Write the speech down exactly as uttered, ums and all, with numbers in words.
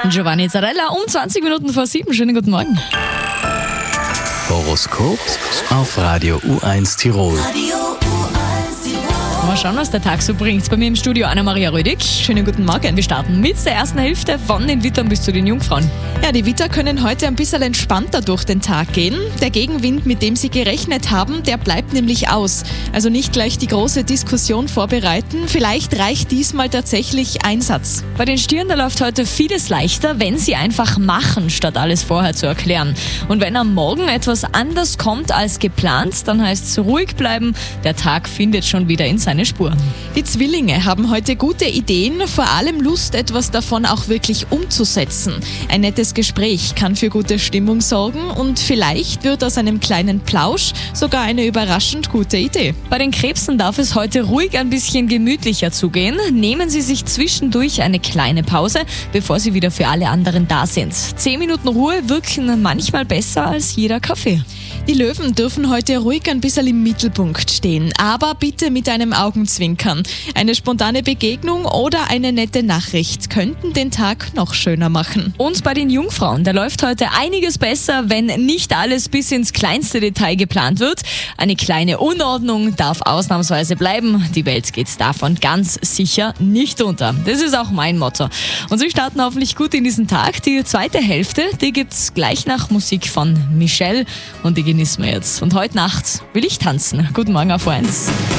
Giovanni Zarella um zwanzig Minuten vor sieben. Schönen guten Morgen. Horoskop auf Radio U eins Tirol. Mal schauen, was der Tag so bringt. Bei mir im Studio Anna-Maria Rödig. Schönen guten Morgen. Wir starten mit der ersten Hälfte von den Wittern bis zu den Jungfrauen. Ja, die Widder können heute ein bisschen entspannter durch den Tag gehen. Der Gegenwind, mit dem sie gerechnet haben, der bleibt nämlich aus. Also nicht gleich die große Diskussion vorbereiten. Vielleicht reicht diesmal tatsächlich ein Satz. Bei den Stieren, da läuft heute vieles leichter, wenn sie einfach machen, statt alles vorher zu erklären. Und wenn am Morgen etwas anders kommt als geplant, dann heißt es ruhig bleiben. Der Tag findet schon wieder in seine Spuren. Die Zwillinge haben heute gute Ideen, vor allem Lust, etwas davon auch wirklich umzusetzen. Ein nettes Gespräch kann für gute Stimmung sorgen und vielleicht wird aus einem kleinen Plausch sogar eine überraschend gute Idee. Bei den Krebsen darf es heute ruhig ein bisschen gemütlicher zugehen. Nehmen Sie sich zwischendurch eine kleine Pause, bevor Sie wieder für alle anderen da sind. Zehn Minuten Ruhe wirken manchmal besser als jeder Kaffee. Die Löwen dürfen heute ruhig ein bisschen im Mittelpunkt stehen, aber bitte mit einem Augenzwinkern. Eine spontane Begegnung oder eine nette Nachricht könnten den Tag noch schöner machen. Und bei den Jungfrauen, da läuft heute einiges besser, wenn nicht alles bis ins kleinste Detail geplant wird. Eine kleine Unordnung darf ausnahmsweise bleiben. Die Welt geht davon ganz sicher nicht unter. Das ist auch mein Motto. Und Sie starten hoffentlich gut in diesen Tag. Die zweite Hälfte, die gibt's gleich nach Musik von Michelle und die genießen wir jetzt. Und heute Nacht will ich tanzen. Guten Morgen auf eins.